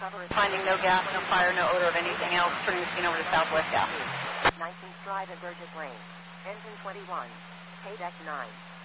Finding no gas, no fire, no odor of anything else, producing over to Southwest Gas. 19th Drive at Burgess Lane. Engine 21. KDEC 9.